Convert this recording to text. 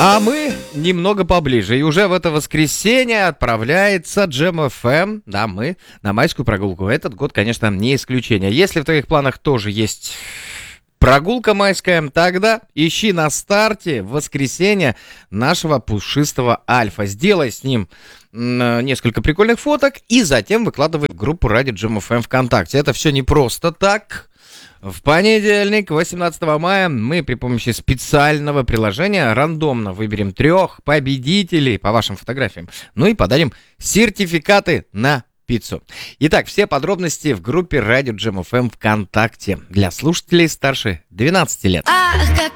А мы немного поближе. И уже в это воскресенье отправляется Jam FM. Да, мы на майскую прогулку. Этот год, конечно, не исключение. Если в твоих планах тоже есть прогулка майская, тогда ищи на старте в воскресенье нашего пушистого Альфа. Сделай с ним несколько прикольных фоток и затем выкладывай в группу Радио Jam FM ВКонтакте. Это все не просто так. В понедельник, 18 мая, мы при помощи специального приложения рандомно выберем 3 победителей по вашим фотографиям. Ну и подарим сертификаты на пиццу. Итак, все подробности в группе Радио Jam FM ВКонтакте для слушателей старше 12 лет.